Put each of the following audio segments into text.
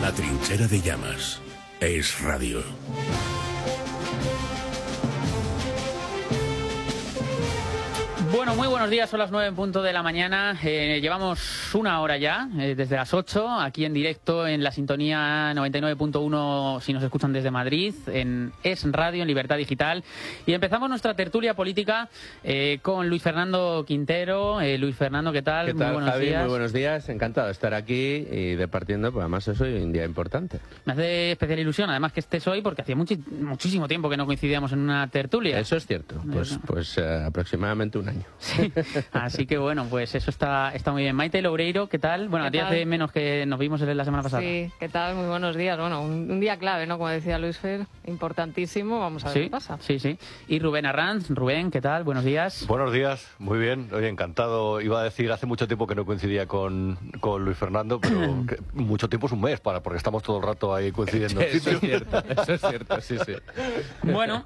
La trinchera de llamas. Es radio. Bueno, muy buenos días, son las 9 en punto de la mañana. Llevamos una hora ya, desde las 8, aquí en directo en la sintonía 99.1 si nos escuchan desde Madrid, en Es Radio, en Libertad Digital. Y empezamos nuestra tertulia política con Luis Fernando Quintero. Luis Fernando, ¿qué tal? ¿Qué tal, muy buenos Javi? días. Muy buenos días, encantado de estar aquí y departiendo, pues además es hoy un día importante. Me hace especial ilusión, además que estés hoy, porque hacía muchísimo tiempo que no coincidíamos en una tertulia. Eso es cierto, pues aproximadamente un año. Sí. Así que bueno, pues eso está muy bien. Maite Loureiro, ¿qué tal? Bueno, a ti hace menos que nos vimos la semana pasada. Sí, ¿qué tal? Muy buenos días. Bueno, un día clave, ¿no? Como decía Luis Fer, importantísimo. Vamos a ver qué pasa. Sí, sí. Y Rubén Arranz. Rubén, ¿qué tal? Buenos días. Buenos días, muy bien. Oye, encantado. Iba a decir, hace mucho tiempo que no coincidía con Luis Fernando, pero mucho tiempo es un mes, porque estamos todo el rato ahí coincidiendo. Eso es cierto, sí, sí. Bueno,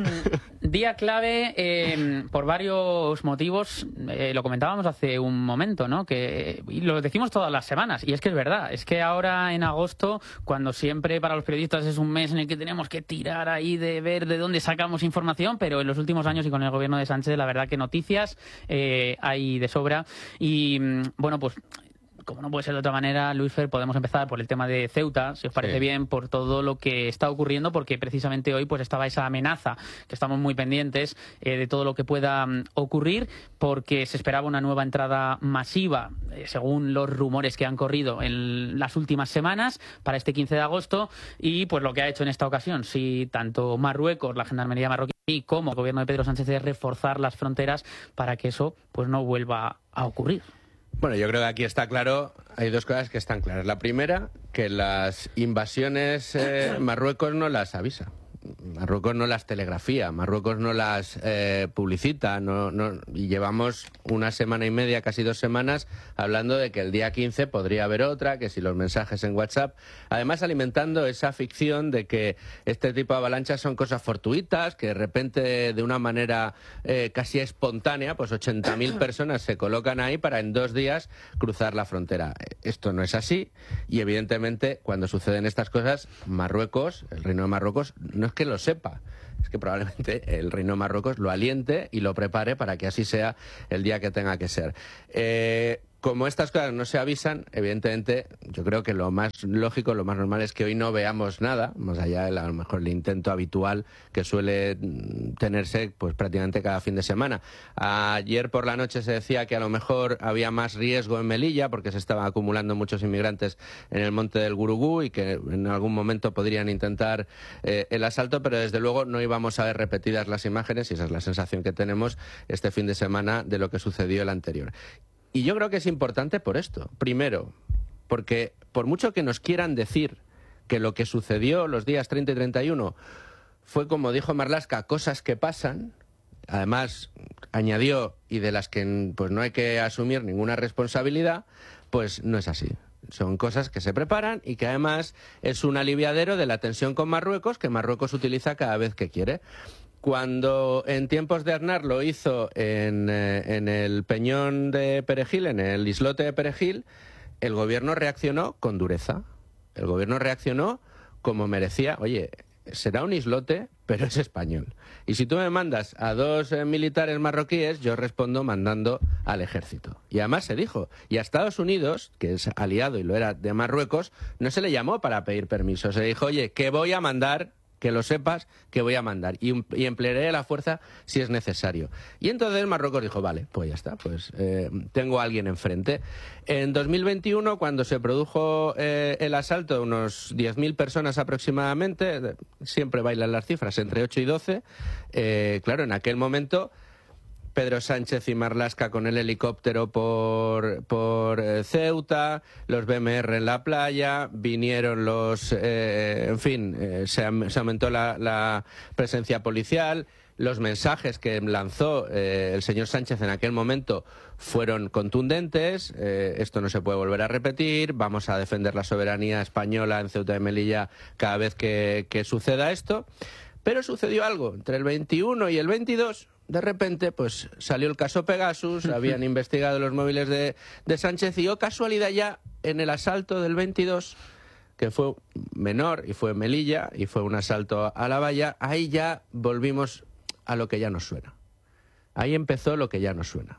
día clave por varios motivos. Lo comentábamos hace un momento, ¿no? Y lo decimos todas las semanas, y es que es verdad. Es que ahora en agosto, cuando siempre para los periodistas es un mes en el que tenemos que tirar ahí de ver de dónde sacamos información, pero en los últimos años y con el gobierno de Sánchez, la verdad que noticias hay de sobra. Y bueno, pues como no puede ser de otra manera, Luis Fer, podemos empezar por el tema de Ceuta, si os parece bien, por todo lo que está ocurriendo, porque precisamente hoy pues estaba esa amenaza, que estamos muy pendientes de todo lo que pueda ocurrir, porque se esperaba una nueva entrada masiva, según los rumores que han corrido en las últimas semanas, para este 15 de agosto, y pues lo que ha hecho en esta ocasión, si tanto Marruecos, la Gendarmería marroquí, como el gobierno de Pedro Sánchez, es reforzar las fronteras para que eso pues no vuelva a ocurrir. Bueno, yo creo que aquí está claro, hay dos cosas que están claras. La primera, que las invasiones Marruecos no las avisa. Marruecos no las telegrafía, Marruecos no las publicita, y llevamos una semana y media, casi 2 semanas, hablando de que el día 15 podría haber otra, que si los mensajes en WhatsApp, además alimentando esa ficción de que este tipo de avalanchas son cosas fortuitas, que de repente, de una manera casi espontánea, pues 80.000 personas se colocan ahí para en 2 días cruzar la frontera. Esto no es así, y evidentemente cuando suceden estas cosas, Marruecos, el Reino de Marruecos, no es que lo sepa, es que probablemente el Reino de Marruecos lo aliente y lo prepare para que así sea el día que tenga que ser. Como estas cosas no se avisan, evidentemente, yo creo que lo más lógico, lo más normal es que hoy no veamos nada, más allá de a lo mejor el intento habitual que suele tenerse pues prácticamente cada fin de semana. Ayer por la noche se decía que a lo mejor había más riesgo en Melilla porque se estaban acumulando muchos inmigrantes en el monte del Gurugú y que en algún momento podrían intentar el asalto, pero desde luego no íbamos a ver repetidas las imágenes, y esa es la sensación que tenemos este fin de semana de lo que sucedió el anterior. Y yo creo que es importante por esto. Primero, porque por mucho que nos quieran decir que lo que sucedió los días 30 y 31 fue, como dijo Marlaska, cosas que pasan, además añadió, y de las que pues no hay que asumir ninguna responsabilidad, pues no es así. Son cosas que se preparan y que además es un aliviadero de la tensión con Marruecos, que Marruecos utiliza cada vez que quiere. Cuando en tiempos de Aznar lo hizo en el Peñón de Perejil, en el islote de Perejil, el gobierno reaccionó con dureza. El gobierno reaccionó como merecía. Oye, será un islote, pero es español. Y si tú me mandas a 2 militares marroquíes, yo respondo mandando al ejército. Y además se dijo, y a Estados Unidos, que es aliado y lo era de Marruecos, no se le llamó para pedir permiso. Se dijo, oye, que voy a mandar, que lo sepas, que voy a mandar, y emplearé la fuerza si es necesario. Y entonces Marruecos dijo, vale, pues ya está, pues tengo a alguien enfrente. En 2021, cuando se produjo el asalto de unos 10.000 personas aproximadamente, siempre bailan las cifras, entre 8 y 12, claro, en aquel momento Pedro Sánchez y Marlaska con el helicóptero por Ceuta, los BMR en la playa, vinieron se aumentó la presencia policial, los mensajes que lanzó el señor Sánchez en aquel momento fueron contundentes, esto no se puede volver a repetir, vamos a defender la soberanía española en Ceuta y Melilla cada vez que suceda esto, pero sucedió algo entre el 21 y el 22. De repente, pues salió el caso Pegasus, habían investigado los móviles de Sánchez y, oh casualidad, ya en el asalto del 22, que fue menor y fue en Melilla y fue un asalto a la valla, ahí ya volvimos a lo que ya nos suena. Ahí empezó lo que ya nos suena.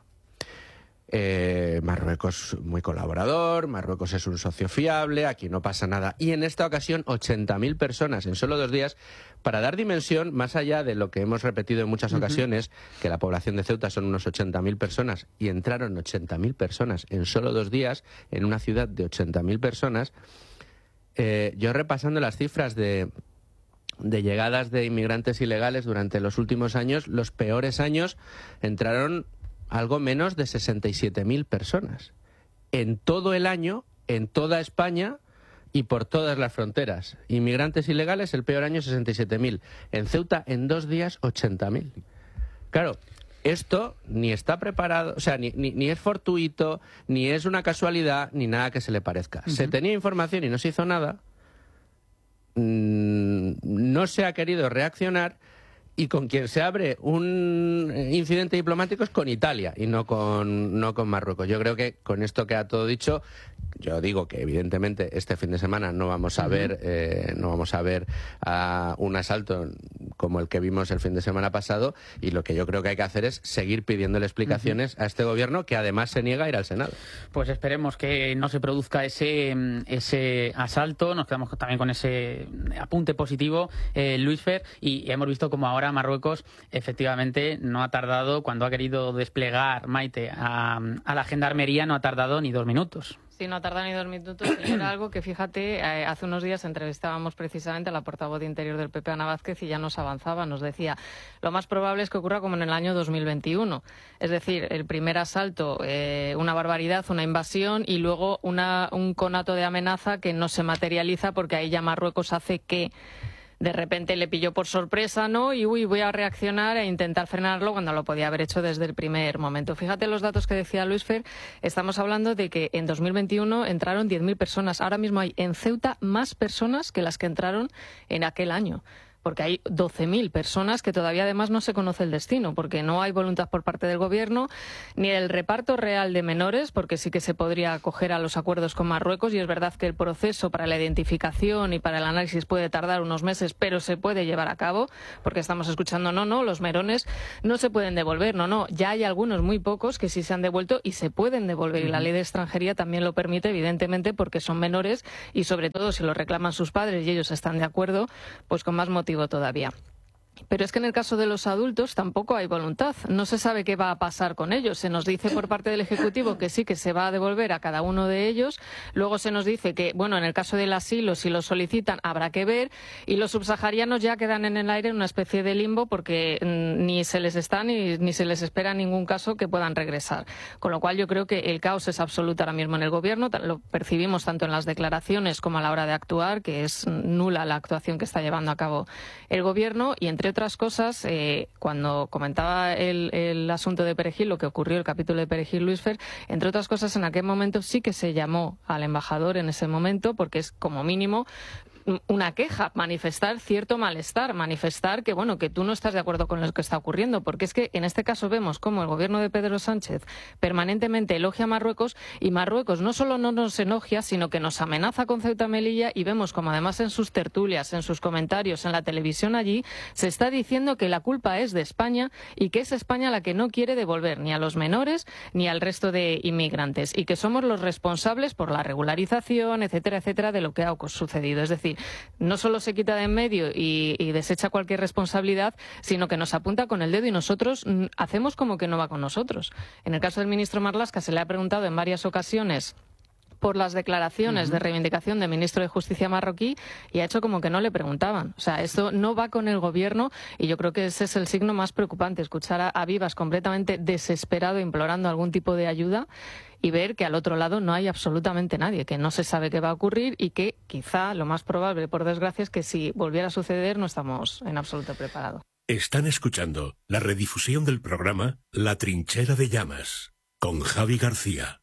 Marruecos muy colaborador, Marruecos es un socio fiable, aquí no pasa nada. Y en esta ocasión 80.000 personas en solo 2 días, para dar dimensión, más allá de lo que hemos repetido en muchas ocasiones, que la población de Ceuta son unos 80.000 personas, y entraron 80.000 personas en solo 2 días, en una ciudad de 80.000 personas. Yo repasando las cifras de llegadas de inmigrantes ilegales durante los últimos años, los peores años entraron algo menos de 67.000 personas. En todo el año, en toda España y por todas las fronteras. Inmigrantes ilegales, el peor año 67.000. En Ceuta, en 2 días, 80.000. Claro, esto ni está preparado, o sea, ni es fortuito, ni es una casualidad, ni nada que se le parezca. Se tenía información y no se hizo nada. No se ha querido reaccionar. Y con quien se abre un incidente diplomático es con Italia y no con Marruecos. Yo creo que con esto queda todo dicho. Yo digo que evidentemente este fin de semana no vamos a ver un asalto como el que vimos el fin de semana pasado, y lo que yo creo que hay que hacer es seguir pidiéndole explicaciones a este gobierno, que además se niega a ir al Senado. Pues esperemos que no se produzca ese asalto. Nos quedamos también con ese apunte positivo, Luis Fer, y hemos visto como ahora Marruecos efectivamente no ha tardado, cuando ha querido desplegar, Maite, a la gendarmería, no ha tardado ni 2 minutos. Sí, no ha tardado ni 2 minutos. Y era algo que, fíjate, hace unos días entrevistábamos precisamente a la portavoz de Interior del PP, Ana Vázquez, y ya nos avanzaba, nos decía, lo más probable es que ocurra como en el año 2021. Es decir, el primer asalto, una barbaridad, una invasión, y luego un conato de amenaza que no se materializa porque ahí ya Marruecos hace que de repente le pilló por sorpresa, ¿no? Y voy a reaccionar e intentar frenarlo cuando lo podía haber hecho desde el primer momento. Fíjate los datos que decía Luis Fer. Estamos hablando de que en 2021 entraron 10.000 personas. Ahora mismo hay en Ceuta más personas que las que entraron en aquel año, porque hay 12.000 personas que todavía además no se conoce el destino, porque no hay voluntad por parte del gobierno ni el reparto real de menores, porque sí que se podría acoger a los acuerdos con Marruecos, y es verdad que el proceso para la identificación y para el análisis puede tardar unos meses, pero se puede llevar a cabo, porque estamos escuchando, no, los menores no se pueden devolver, no, ya hay algunos, muy pocos, que sí se han devuelto y se pueden devolver, y la ley de extranjería también lo permite, evidentemente, porque son menores, y sobre todo si lo reclaman sus padres y ellos están de acuerdo, pues con más motivo todavía. Pero es que en el caso de los adultos tampoco hay voluntad. No se sabe qué va a pasar con ellos. Se nos dice por parte del Ejecutivo que sí, que se va a devolver a cada uno de ellos. Luego se nos dice que, bueno, en el caso del asilo, si lo solicitan, habrá que ver. Y los subsaharianos ya quedan en el aire en una especie de limbo, porque ni se les está ni se les espera en ningún caso que puedan regresar. Con lo cual yo creo que el caos es absoluto ahora mismo en el Gobierno. Lo percibimos tanto en las declaraciones como a la hora de actuar, que es nula la actuación que está llevando a cabo el Gobierno. Y entre otras cosas, cuando comentaba el asunto de Perejil, lo que ocurrió, el capítulo de Perejil, Luis Fer, entre otras cosas, en aquel momento sí que se llamó al embajador en ese momento, porque es como mínimo una queja, manifestar cierto malestar, manifestar que, bueno, que tú no estás de acuerdo con lo que está ocurriendo, porque es que en este caso vemos cómo el gobierno de Pedro Sánchez permanentemente elogia a Marruecos, y Marruecos no solo no nos elogia, sino que nos amenaza con Ceuta y Melilla, y vemos como además en sus tertulias, en sus comentarios, en la televisión allí, se está diciendo que la culpa es de España y que es España la que no quiere devolver ni a los menores ni al resto de inmigrantes, y que somos los responsables por la regularización, etcétera, etcétera, de lo que ha sucedido. Es decir, no solo se quita de en medio y desecha cualquier responsabilidad, sino que nos apunta con el dedo, y nosotros hacemos como que no va con nosotros. En el caso del ministro Marlaska se le ha preguntado en varias ocasiones por las declaraciones de reivindicación del ministro de Justicia marroquí, y ha hecho como que no le preguntaban. O sea, esto no va con el gobierno, y yo creo que ese es el signo más preocupante, escuchar a Vivas completamente desesperado implorando algún tipo de ayuda, y ver que al otro lado no hay absolutamente nadie, que no se sabe qué va a ocurrir, y que quizá lo más probable, por desgracia, es que si volviera a suceder no estamos en absoluto preparados. Están escuchando la redifusión del programa La Trinchera de Llamas con Javi García.